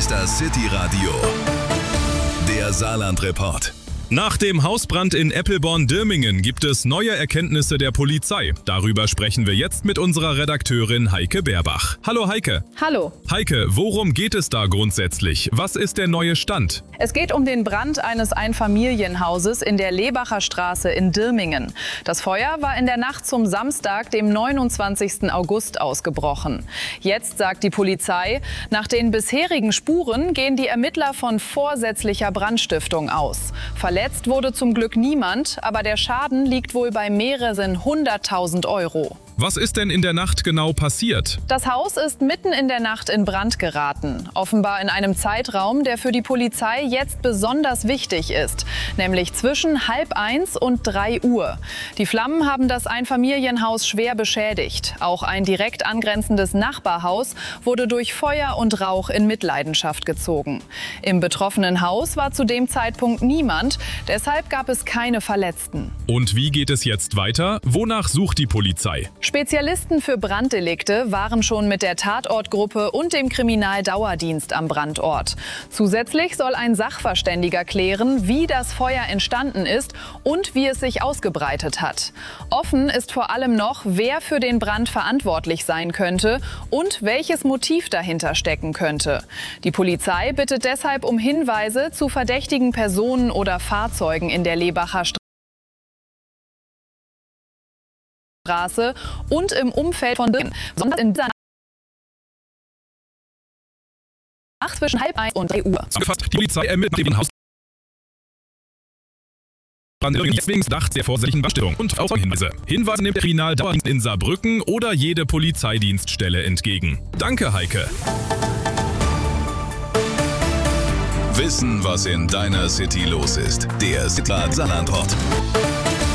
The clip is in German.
ist das City Radio, der Saarland-Report. Nach dem Hausbrand in Eppelborn-Dirmingen gibt es neue Erkenntnisse der Polizei. Darüber sprechen wir jetzt mit unserer Redakteurin Heike Beerbach. Hallo Heike. Hallo. Heike, worum geht es da grundsätzlich? Was ist der neue Stand? Es geht um den Brand eines Einfamilienhauses in der Lebacher Straße in Dirmingen. Das Feuer war in der Nacht zum Samstag, dem 29. August, ausgebrochen. Jetzt sagt die Polizei, nach den bisherigen Spuren gehen die Ermittler von vorsätzlicher Brandstiftung aus. Verletzt wurde zum Glück niemand, aber der Schaden liegt wohl bei mehreren 100.000 Euro. Was ist denn in der Nacht genau passiert? Das Haus ist mitten in der Nacht in Brand geraten. Offenbar in einem Zeitraum, der für die Polizei jetzt besonders wichtig ist. Nämlich zwischen 12:30 und 3 Uhr. Die Flammen haben das Einfamilienhaus schwer beschädigt. Auch ein direkt angrenzendes Nachbarhaus wurde durch Feuer und Rauch in Mitleidenschaft gezogen. Im betroffenen Haus war zu dem Zeitpunkt niemand. Deshalb gab es keine Verletzten. Und wie geht es jetzt weiter? Wonach sucht die Polizei? Spezialisten für Branddelikte waren schon mit der Tatortgruppe und dem Kriminaldauerdienst am Brandort. Zusätzlich soll ein Sachverständiger klären, wie das Feuer entstanden ist und wie es sich ausgebreitet hat. Offen ist vor allem noch, wer für den Brand verantwortlich sein könnte und welches Motiv dahinter stecken könnte. Die Polizei bittet deshalb um Hinweise zu verdächtigen Personen oder Fahrzeugen in der Lebacher Straße und im Umfeld von Dirmingen, besonders in dieser Nacht zwischen 12:30 und 3 Uhr. Zusammengefasst, die Polizei ermittelt nach dem Haus. Jetzt wegen Verdachts der vorsätzlichen Brandstiftung und auch Hinweise. Hinweise nimmt der Kriminaldauerdienst in Saarbrücken oder jede Polizeidienststelle entgegen. Danke, Heike. Wissen, was in deiner City los ist. Der City Saarland-Report.